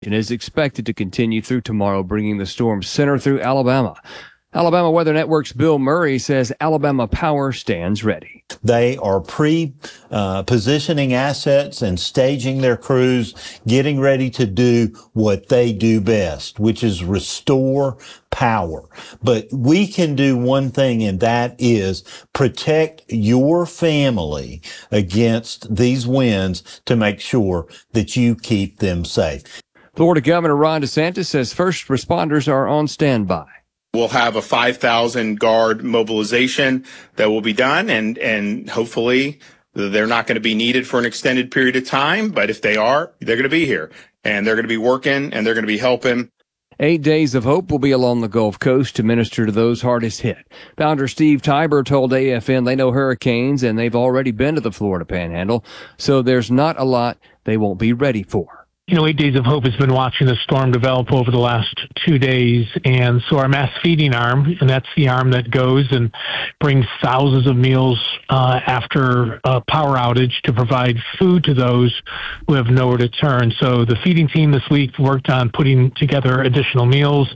and is expected to continue through tomorrow, bringing the storm's center through Alabama. Alabama Weather Network's Bill Murray says Alabama Power stands ready. They are positioning assets and staging their crews, getting ready to do what they do best, which is restore power. But we can do one thing, and that is protect your family against these winds to make sure that you keep them safe. Florida Governor Ron DeSantis says first responders are on standby. We'll have a 5,000 guard mobilization that will be done, and hopefully they're not going to be needed for an extended period of time. But if they are, they're going to be here, and they're going to be working, and they're going to be helping. 8 Days of Hope will be along the Gulf Coast to minister to those hardest hit. Founder Steve Tiber told AFN they know hurricanes, and they've already been to the Florida Panhandle, so there's not a lot they won't be ready for. 8 Days of Hope has been watching the storm develop over the last 2 days, and so our mass feeding arm, and that's the arm that goes and brings thousands of meals after a power outage to provide food to those who have nowhere to turn. So the feeding team this week worked on putting together additional meals.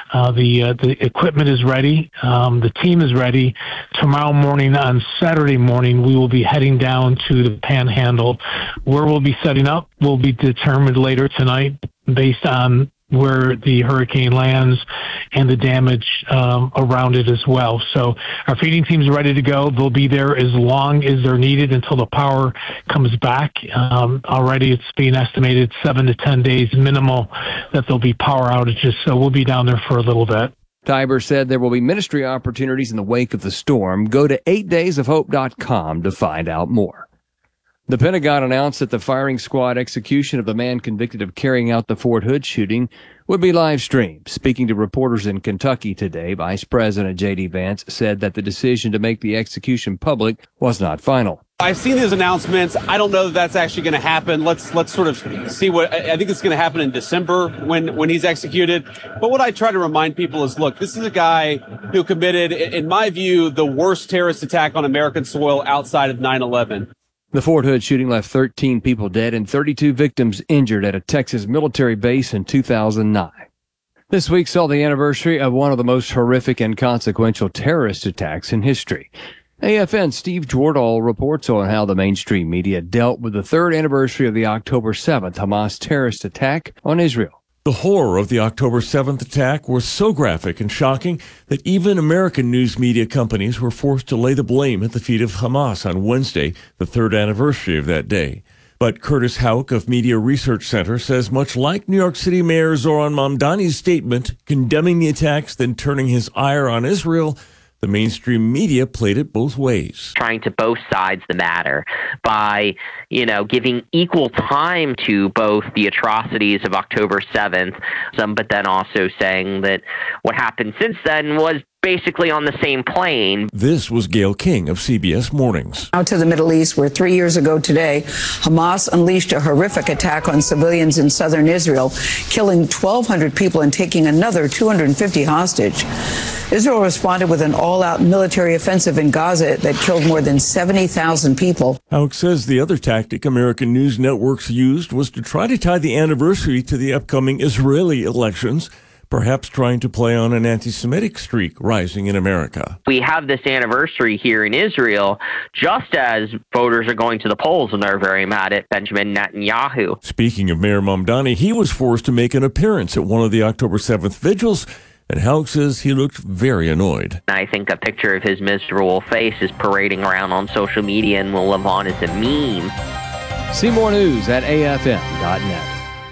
The equipment is ready. The team is ready. Tomorrow morning, on Saturday morning, we will be heading down to the Panhandle. Where we'll be setting up will be determined later tonight based on where the hurricane lands and the damage around it as well. So our feeding team's ready to go. They'll be there as long as they're needed until the power comes back. Already it's being estimated 7 to 10 days minimal that there'll be power outages. So we'll be down there for a little bit. Tiber said there will be ministry opportunities in the wake of the storm. Go to 8daysofhope.com to find out more. The Pentagon announced that the firing squad execution of the man convicted of carrying out the Fort Hood shooting would be live streamed. Speaking to reporters in Kentucky today, Vice President J.D. Vance said that the decision to make the execution public was not final. I've seen these announcements. I don't know that that's actually going to happen. Let's sort of see what I think it's going to happen in December when he's executed. But what I try to remind people is, look, this is a guy who committed, in my view, the worst terrorist attack on American soil outside of 9/11. The Fort Hood shooting left 13 people dead and 32 victims injured at a Texas military base in 2009. This week saw the anniversary of one of the most horrific and consequential terrorist attacks in history. AFN's Steve Dwardall reports on how the mainstream media dealt with the third anniversary of the October 7th Hamas terrorist attack on Israel. The horror of the October 7th attack was so graphic and shocking that even American news media companies were forced to lay the blame at the feet of Hamas on Wednesday, the third anniversary of that day. But Curtis Houck of Media Research Center says much like New York City Mayor Zoran Mamdani's statement condemning the attacks, then turning his ire on Israel, the mainstream media played it both ways. Trying to both sides the matter by, giving equal time to both the atrocities of October 7th, but then also saying that what happened since then was basically on the same plane. This was Gail King of CBS Mornings. Now to the Middle East, where 3 years ago today, Hamas unleashed a horrific attack on civilians in southern Israel, killing 1,200 people and taking another 250 hostage. Israel responded with an all-out military offensive in Gaza that killed more than 70,000 people. Houck says the other tactic American news networks used was to try to tie the anniversary to the upcoming Israeli elections, perhaps trying to play on an anti-Semitic streak rising in America. We have this anniversary here in Israel just as voters are going to the polls and they're very mad at Benjamin Netanyahu. Speaking of Mayor Mamdani, he was forced to make an appearance at one of the October 7th vigils, and Houck says he looked very annoyed. I think a picture of his miserable face is parading around on social media and will live on as a meme. See more news at afn.net.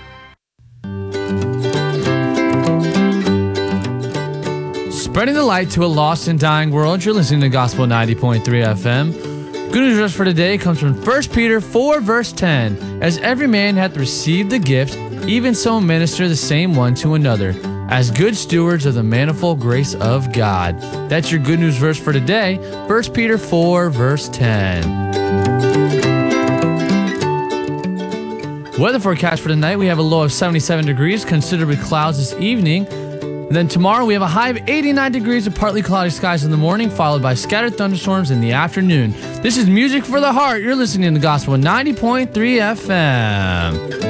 Spreading the light to a lost and dying world, you're listening to Gospel 90.3 FM. Good news verse for today comes from 1 Peter 4, verse 10. As every man hath received the gift, even so minister the same one to another, as good stewards of the manifold grace of God. That's your good news verse for today, 1 Peter 4, verse 10. Weather forecast for tonight, we have a low of 77 degrees, considerably clouds this evening. And then tomorrow we have a high of 89 degrees with partly cloudy skies in the morning, followed by scattered thunderstorms in the afternoon. This is Music for the Heart. You're listening to the Gospel 90.3 FM.